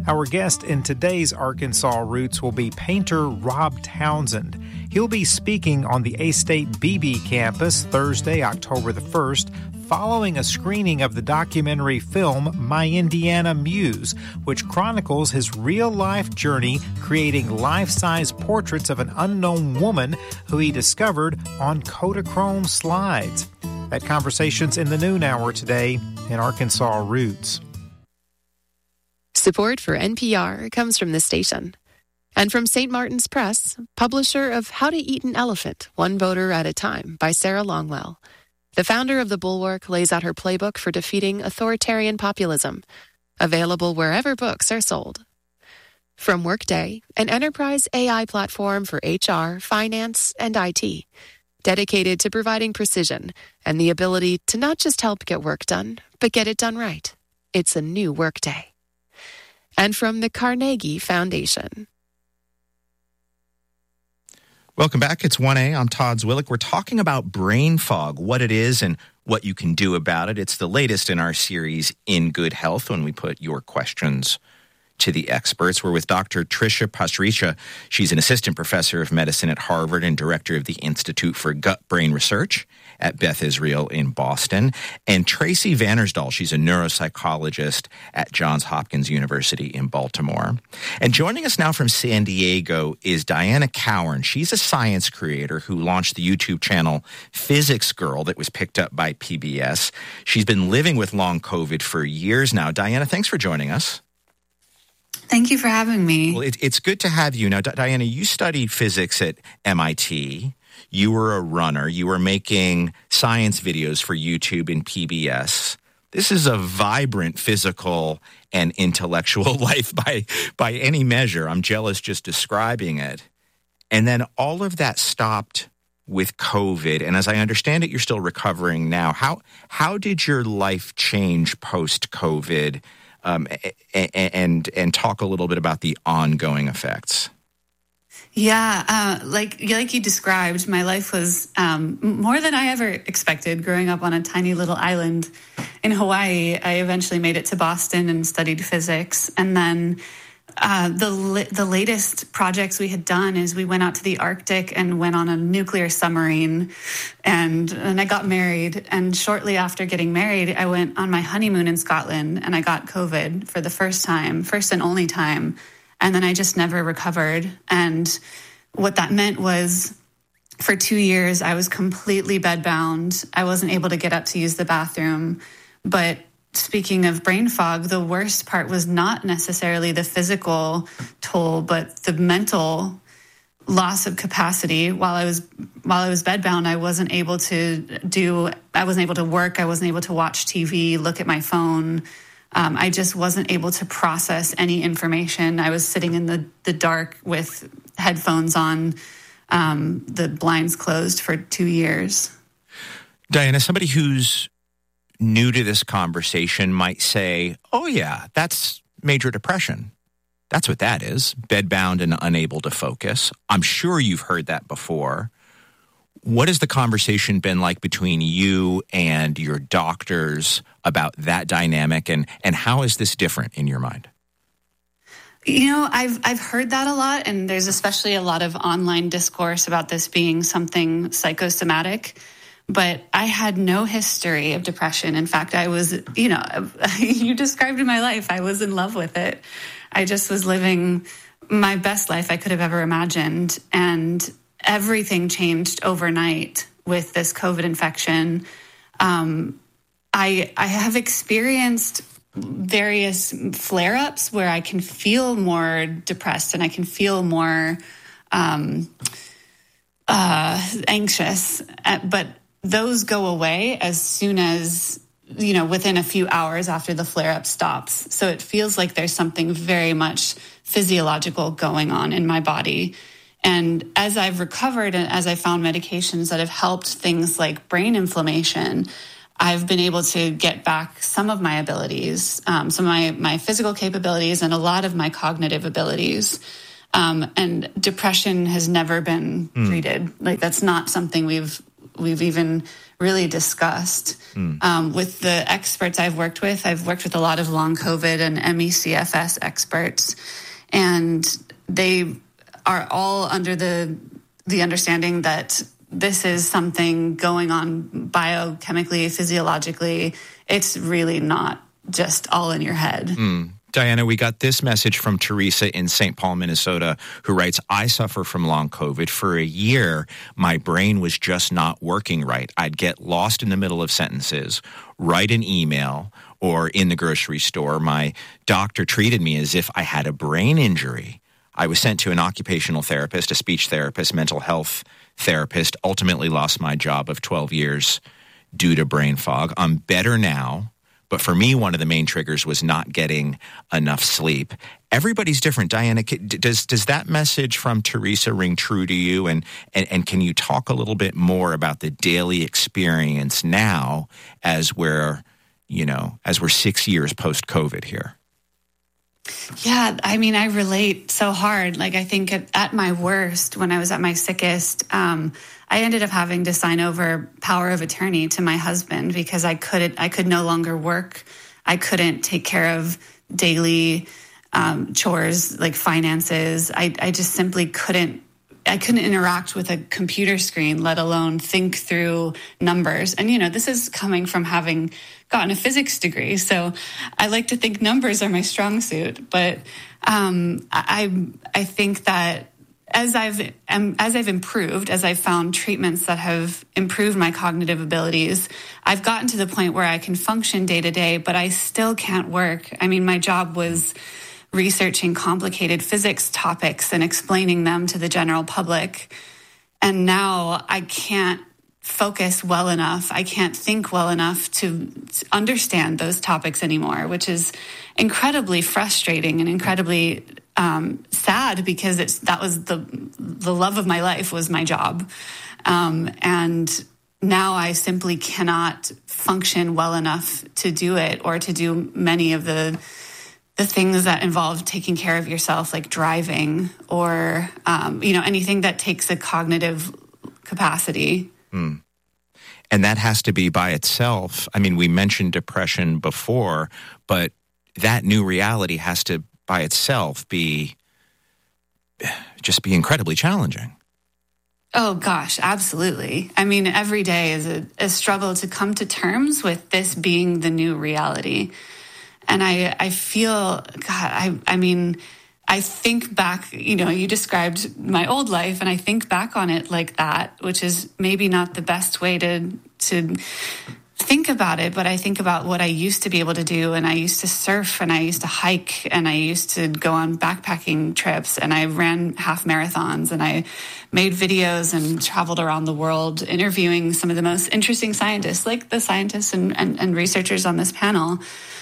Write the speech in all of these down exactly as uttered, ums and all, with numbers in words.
Our guest in today's Arkansas Roots will be painter Rob Townsend. He'll be speaking on the A-State Beebe campus Thursday, October the first, following a screening of the documentary film My Indiana Muse, which chronicles his real-life journey creating life-size portraits of an unknown woman who he discovered on Kodachrome slides. That conversation's in the noon hour today in Arkansas Roots. Support for N P R comes from this station and from Saint Martin's Press, publisher of How to Eat an Elephant, One Voter at a Time by Sarah Longwell. The founder of The Bulwark lays out her playbook for defeating authoritarian populism, available wherever books are sold. From Workday, an enterprise A I platform for H R, finance, and I T, dedicated to providing precision and the ability to not just help get work done, but get it done right. It's a new Workday. And from the Carnegie Foundation. Welcome back. It's one A. I'm Todd Zwillich. We're talking about brain fog, what it is and what you can do about it. It's the latest in our series, In Good Health, when we put your questions to the experts. We're with Doctor Tricia Pasricha. She's an assistant professor of medicine at Harvard and director of the Institute for Gut-Brain Research at Beth Israel in Boston. And Tracy Vannersdal, she's a neuropsychologist at Johns Hopkins University in Baltimore. And joining us now from San Diego is Diana Cowan. She's a science creator who launched the YouTube channel Physics Girl that was picked up by P B S. She's been living with long COVID for years now. Diana, thanks for joining us. Thank you for having me. Well, it, it's good to have you. Now, D- Diana, you studied physics at M I T. You were a runner. You were making science videos for YouTube and P B S. This is a vibrant physical and intellectual life by by any measure. I'm jealous just describing it. And then all of that stopped with COVID. And as I understand it, you're still recovering now. How how did your life change post-COVID? Um, and and talk a little bit about the ongoing effects. Yeah, uh, like like you described, my life was um, more than I ever expected. Growing up on a tiny little island in Hawaii, I eventually made it to Boston and studied physics. And then uh, the the latest projects we had done is we went out to the Arctic and went on a nuclear submarine, and and I got married. And shortly after getting married, I went on my honeymoon in Scotland, and I got COVID for the first time, first and only time. And then I just never recovered. And what that meant was for two years, I was completely bedbound. I wasn't able to get up to use the bathroom. But speaking of brain fog, the worst part was not necessarily the physical toll, but the mental loss of capacity. While I was while I was bedbound, I wasn't able to do, I wasn't able to work. I wasn't able to watch T V, look at my phone. Um, I just wasn't able to process any information. I was sitting in the, the dark with headphones on, um, the blinds closed for two years. Diana, somebody who's new to this conversation might say, oh yeah, that's major depression. That's what that is, bedbound and unable to focus. I'm sure you've heard that before. What has the conversation been like between you and your doctors about that dynamic, and, and how is this different in your mind? You know, I've I've heard that a lot, and there's especially a lot of online discourse about this being something psychosomatic. But I had no history of depression. In fact, I was, you know, you described my life. I was in love with it. I just was living my best life I could have ever imagined. And everything changed overnight with this COVID infection. Um, I I have experienced various flare-ups where I can feel more depressed and I can feel more um, uh, anxious, but those go away as soon as, you know, within a few hours after the flare-up stops. So it feels like there's something very much physiological going on in my body. And as I've recovered and as I found medications that have helped things like brain inflammation, I've been able to get back some of my abilities, um, some of my, my physical capabilities and a lot of my cognitive abilities. Um, and depression has never been mm. treated. Like, that's not something we've we've even really discussed. Mm. Um, with the experts I've worked with, I've worked with a lot of long COVID and M E C F S experts, and they are all under the the understanding that this is something going on biochemically, physiologically. It's really not just all in your head. Mm. Diana, we got this message from Teresa in Saint Paul, Minnesota, who writes, I suffer from long COVID. For a year, my brain was just not working right. I'd get lost in the middle of sentences, write an email, or in the grocery store. My doctor treated me as if I had a brain injury. I was sent to an occupational therapist, a speech therapist, mental health therapist, ultimately lost my job of twelve years due to brain fog. I'm better now. But for me, one of the main triggers was not getting enough sleep. Everybody's different. Diana, does does that message from Teresa ring true to you? And, and, and can you talk a little bit more about the daily experience now as we're, you know, as we're six years post-COVID here? Yeah, I mean, I relate so hard. Like, I think at, at my worst, when I was at my sickest, um, I ended up having to sign over power of attorney to my husband because I couldn't, I could no longer work. I couldn't take care of daily um, chores like finances. I, I just simply couldn't, I couldn't interact with a computer screen, let alone think through numbers. And, you know, this is coming from having gotten a physics degree. So I like to think numbers are my strong suit. But um, I, I think that as I've um, as I've improved, as I've found treatments that have improved my cognitive abilities, I've gotten to the point where I can function day to day, but I still can't work. I mean, my job was researching complicated physics topics and explaining them to the general public. And now I can't focus well enough. I can't think well enough to understand those topics anymore, which is incredibly frustrating and incredibly um, sad because it's that was the the love of my life was my job. Um, and now I simply cannot function well enough to do it or to do many of the the things that involve taking care of yourself, like driving or, um, you know, anything that takes a cognitive capacity. Mm. And that has to be by itself. I mean, we mentioned depression before, but that new reality has to by itself be just be incredibly challenging. Oh, gosh, absolutely. I mean, every day is a, a struggle to come to terms with this being the new reality. And I, I feel, God, I, I mean, I think back, you know, you described my old life and I think back on it like that, which is maybe not the best way to, to think about it. But I think about what I used to be able to do. And I used to surf and I used to hike and I used to go on backpacking trips and I ran half marathons and I made videos and traveled around the world interviewing some of the most interesting scientists, like the scientists and, and, and researchers on this panel.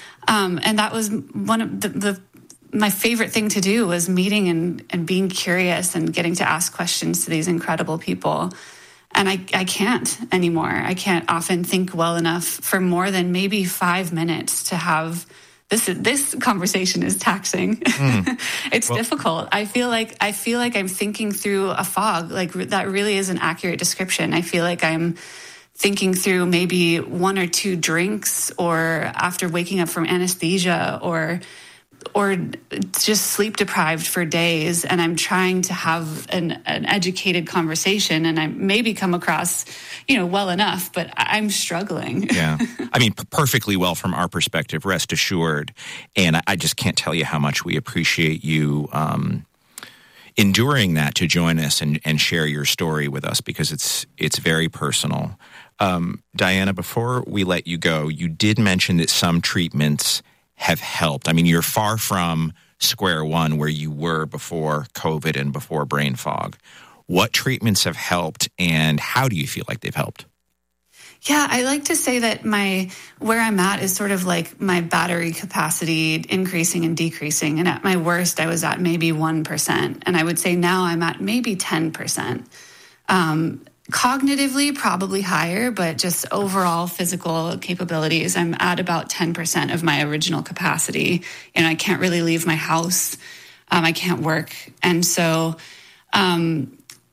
Um, and that was one of the, the my favorite thing to do was meeting and, and being curious and getting to ask questions to these incredible people. And I, I can't anymore. I can't often think well enough for more than maybe five minutes to have this. This conversation is taxing. Mm. It's well, difficult. I feel like I feel like I'm thinking through a fog. Like that really is an accurate description. I feel like I'm thinking through maybe one or two drinks or after waking up from anesthesia or or just sleep deprived for days. And I'm trying to have an, an educated conversation and I maybe come across, you know, well enough, but I'm struggling. Yeah. I mean, perfectly well from our perspective, rest assured. And I just can't tell you how much we appreciate you um, enduring that to join us and, and share your story with us because it's it's very personal. Um, Diana, before we let you go, you did mention that some treatments have helped. I mean, you're far from square one where you were before COVID and before brain fog. What treatments have helped and how do you feel like they've helped? Yeah, I like to say that my where I'm at is sort of like my battery capacity increasing and decreasing. And at my worst, I was at maybe one percent. And I would say now I'm at maybe ten percent. Um, Cognitively, probably higher, but just overall physical capabilities, I'm at about ten percent of my original capacity. And I can't really leave my house. Um, I can't work. And so um,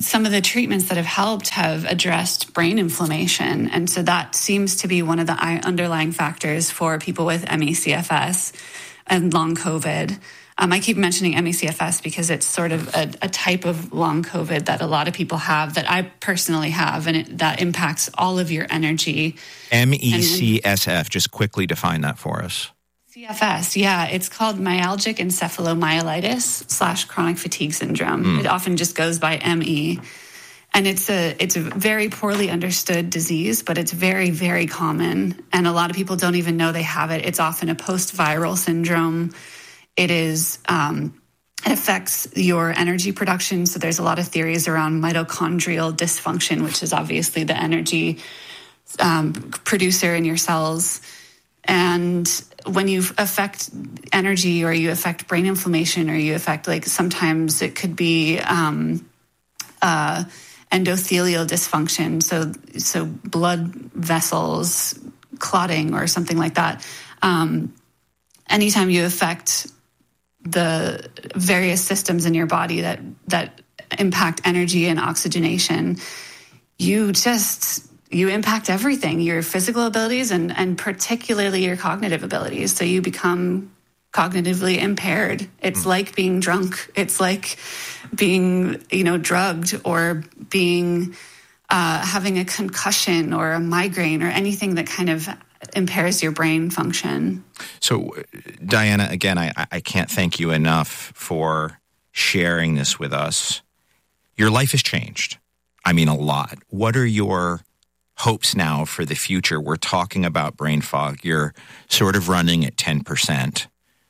some of the treatments that have helped have addressed brain inflammation. And so that seems to be one of the underlying factors for people with M E C F S and long COVID. Um, I keep mentioning M E C F S because it's sort of a, a type of long COVID that a lot of people have, that I personally have, and it, that impacts all of your energy. M E C S F, just quickly define that for us. C F S, yeah. It's called myalgic encephalomyelitis slash chronic fatigue syndrome. Mm. It often just goes by M E. And it's a it's a very poorly understood disease, but it's very, very common. And a lot of people don't even know they have it. It's often a post-viral syndrome. It is um, it affects your energy production. So there's a lot of theories around mitochondrial dysfunction, which is obviously the energy um, producer in your cells. And when you affect energy, or you affect brain inflammation, or you affect, like, sometimes it could be um, uh, endothelial dysfunction, so so blood vessels clotting or something like that. Um, anytime you affect the various systems in your body that that impact energy and oxygenation, you just you impact everything, your physical abilities and, and particularly your cognitive abilities. So you become cognitively impaired. It's mm. like being drunk. It's like being, you know, drugged, or being, uh, having a concussion or a migraine, or anything that kind of impairs your brain function. So, Diana, again, I, I can't thank you enough for sharing this with us. Your life has changed. I mean, a lot. What are your hopes now for the future? We're talking about brain fog. You're sort of running at ten percent.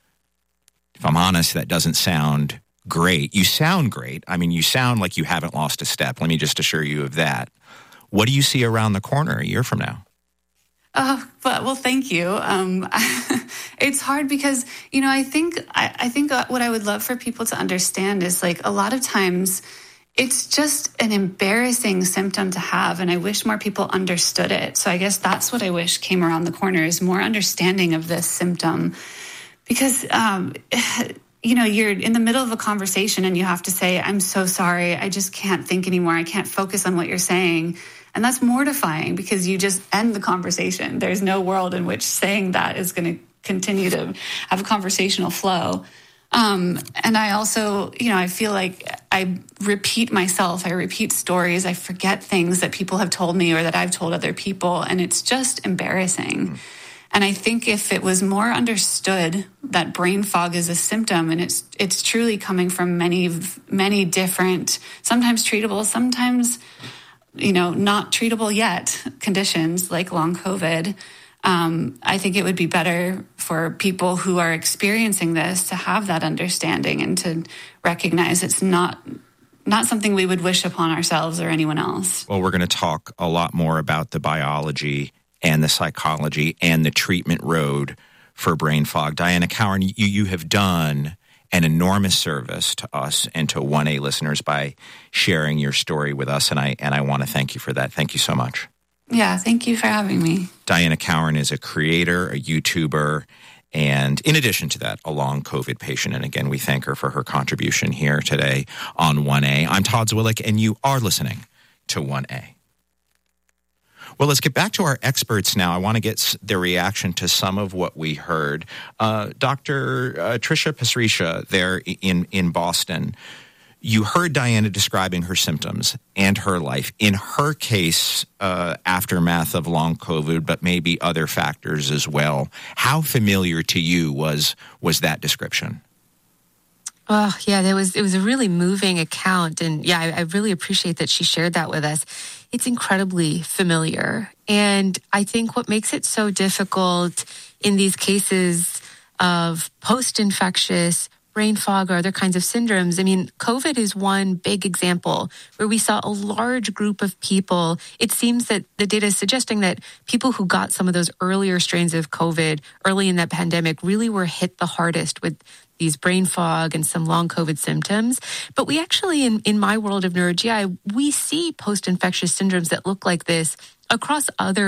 If I'm honest, that doesn't sound great. You sound great. I mean, you sound like you haven't lost a step. Let me just assure you of that. What do you see around the corner a year from now? Oh, but, well, thank you. Um, it's hard because, you know, I think, I, I think what I would love for people to understand is, like, a lot of times it's just an embarrassing symptom to have, and I wish more people understood it. So I guess that's what I wish came around the corner, is more understanding of this symptom. Because, um, you know, you're in the middle of a conversation and you have to say, I'm so sorry, I just can't think anymore, I can't focus on what you're saying. And that's mortifying, because you just end the conversation. There's no world in which saying that is going to continue to have a conversational flow. Um, and I also, you know, I feel like I repeat myself. I repeat stories. I forget things that people have told me or that I've told other people. And it's just embarrassing. Mm. And I think if it was more understood that brain fog is a symptom, and it's it's truly coming from many, many different, sometimes treatable, sometimes, you know, not treatable yet conditions like long COVID, Um, I think it would be better for people who are experiencing this to have that understanding and to recognize it's not not something we would wish upon ourselves or anyone else. Well, we're going to talk a lot more about the biology and the psychology and the treatment road for brain fog. Diana Cowan, you, you have done an enormous service to us and to one A listeners by sharing your story with us, and I and I want to thank you for that. Thank you so much. Yeah, thank you for having me. Diana Cowan is a creator, a YouTuber, and in addition to that, a long COVID patient. And again, we thank her for her contribution here today on one A. I'm Todd Zwillich, and you are listening to one A. Well, let's get back to our experts now. I want to get their reaction to some of what we heard. Uh, Doctor Uh, Tricia Pasricha there in, in Boston, you heard Diana describing her symptoms and her life. In her case, uh, aftermath of long COVID, but maybe other factors as well. How familiar to you was was that description? Oh, yeah, that was it was a really moving account. And yeah, I, I really appreciate that she shared that with us. It's incredibly familiar. And I think what makes it so difficult in these cases of post-infectious brain fog or other kinds of syndromes. I mean, COVID is one big example where we saw a large group of people. It seems that the data is suggesting that people who got some of those earlier strains of COVID early in that pandemic really were hit the hardest with these brain fog and some long COVID symptoms. But we actually, in, in my world of neuro-G I, we see post-infectious syndromes that look like this across other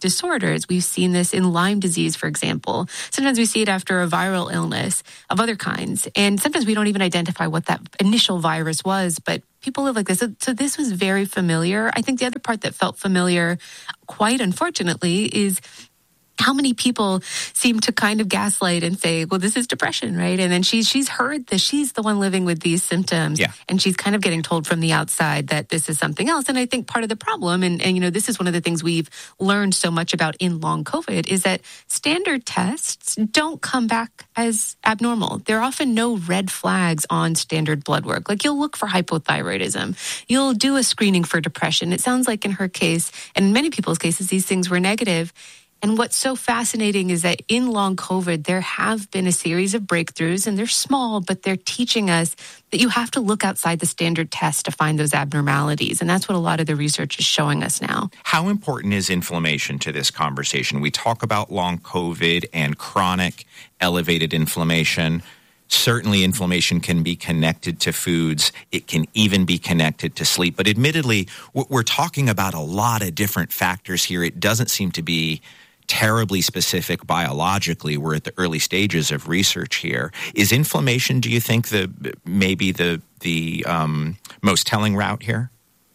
disorders. We've seen this in Lyme disease, for example. Sometimes we see it after a viral illness of other kinds. And sometimes we don't even identify what that initial virus was, but people live like this. So, so this was very familiar. I think the other part that felt familiar, quite unfortunately, is how many people seem to kind of gaslight and say, well, this is depression, right? And then she's she's heard that she's the one living with these symptoms. Yeah. And she's kind of getting told from the outside that this is something else. And I think part of the problem, and, and you know, this is one of the things we've learned so much about in long COVID, is that standard tests don't come back as abnormal. There are often no red flags on standard blood work. Like, you'll look for hypothyroidism. You'll do a screening for depression. It sounds like in her case, and in many people's cases, these things were negative. And what's so fascinating is that in long COVID, there have been a series of breakthroughs, and they're small, but they're teaching us that you have to look outside the standard test to find those abnormalities. And that's what a lot of the research is showing us now. How important is inflammation to this conversation? We talk about long COVID and chronic elevated inflammation. Certainly, inflammation can be connected to foods. It can even be connected to sleep. But admittedly, we're talking about a lot of different factors here. It doesn't seem to be terribly specific biologically. We're at the early stages of research here. Is inflammation, do you think, the maybe the the um, most telling route here?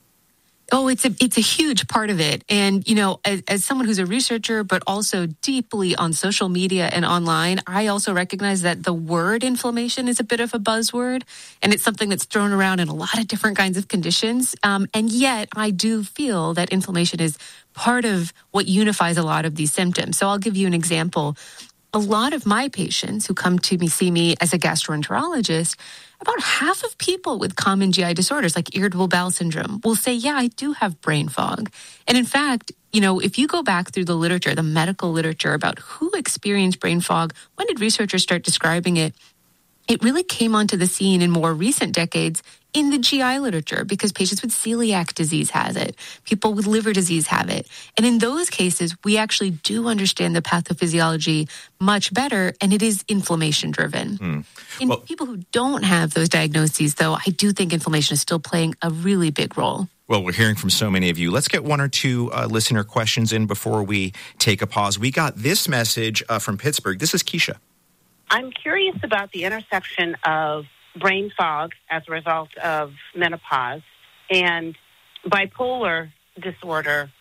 Oh, it's a it's a huge part of it. And, you know, as, as someone who's a researcher, but also deeply on social media and online, I also recognize that the word inflammation is a bit of a buzzword, and it's something that's thrown around in a lot of different kinds of conditions. Um, and yet I do feel that inflammation is part of what unifies a lot of these symptoms. So I'll give you an example. A lot of my patients who come to me, see me as a gastroenterologist, about half of people with common G I disorders like irritable bowel syndrome will say, yeah, I do have brain fog. And in fact, you know, if you go back through the literature, the medical literature about who experienced brain fog, when did researchers start describing it? It really came onto the scene in more recent decades in the G I literature, because patients with celiac disease has it. People with liver disease have it. And in those cases, we actually do understand the pathophysiology much better, and it is inflammation driven. Mm. In well, people who don't have those diagnoses, though, I do think inflammation is still playing a really big role. Well, we're hearing from so many of you. Let's get one or two uh, listener questions in before we take a pause. We got this message uh, from Pittsburgh. This is Keisha. I'm curious about the intersection of brain fog as a result of menopause and bipolar disorder,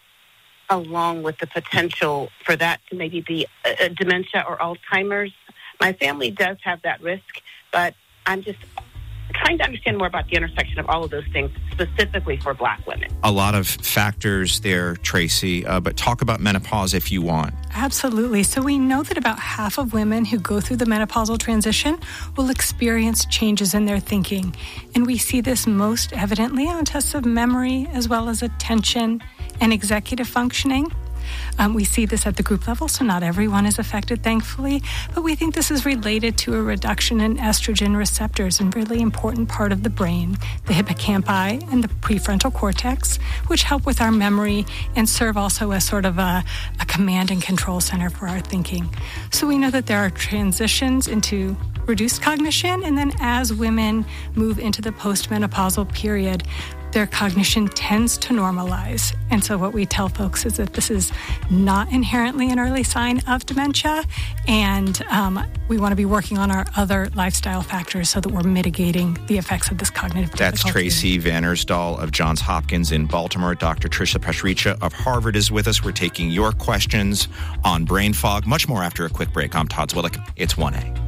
along with the potential for that to maybe be uh, dementia or Alzheimer's. My family does have that risk, but I'm just trying to understand more about the intersection of all of those things, specifically for Black women. A lot of factors there, Tracy, uh, but talk about menopause if you want. Absolutely. So we know that about half of women who go through the menopausal transition will experience changes in their thinking. And we see this most evidently on tests of memory, as well as attention and executive functioning. Um, we see this at the group level, so not everyone is affected, thankfully, but we think this is related to a reduction in estrogen receptors, a really important part of the brain, the hippocampi and the prefrontal cortex, which help with our memory and serve also as sort of a, a command and control center for our thinking. So we know that there are transitions into reduced cognition, and then as women move into the postmenopausal period, their cognition tends to normalize. And so what we tell folks is that this is not inherently an early sign of dementia, and um, we want to be working on our other lifestyle factors so that we're mitigating the effects of this cognitive difficulty. That's Tracy Vannersdal of Johns Hopkins in Baltimore. Doctor Trisha Pasricha of Harvard is with us. We're taking your questions on brain fog. Much more after a quick break. I'm Todd Zwillich. It's one A.